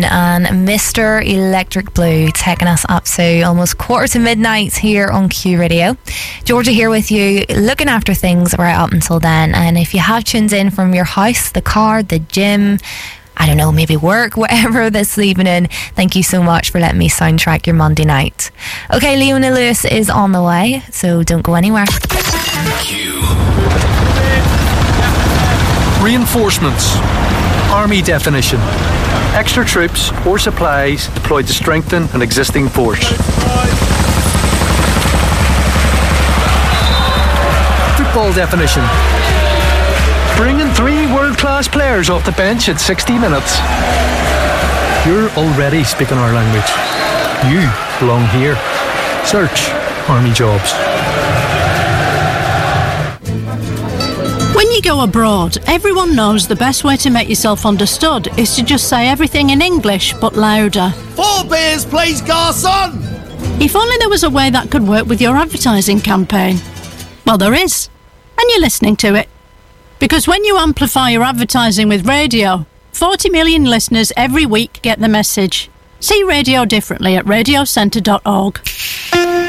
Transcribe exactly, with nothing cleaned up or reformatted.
And Mister Electric Blue taking us up to almost quarter to midnight here on Q Radio. Georgia here with you, looking after things right up until then. And if you have tuned in from your house, the car, the gym, I don't know, maybe work, whatever this evening, thank you so much for letting me soundtrack your Monday night. Okay, Leona Lewis is on the way, so don't go anywhere. Q. Reinforcements. Army definition. Extra troops or supplies deployed to strengthen an existing force. Football definition. Bringing three world-class players off the bench at sixty minutes. You're already speaking our language. You belong here. Search Army Jobs. When you go abroad, everyone knows the best way to make yourself understood is to just say everything in English, but louder. Four beers, please, garçon! If only there was a way that could work with your advertising campaign. Well, there is. And you're listening to it. Because when you amplify your advertising with radio, forty million listeners every week get the message. See radio differently at radio centre dot org.